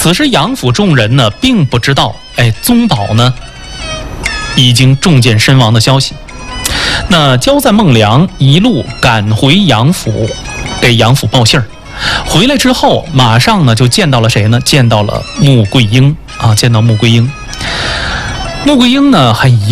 此时杨府众人呢，并不知道，宗保呢已经中箭身亡的消息。那焦赞、孟良一路赶回杨府，给杨府报信儿。回来之后，马上呢就见到了谁呢？见到了穆桂英啊，见到穆桂英。穆桂英呢还一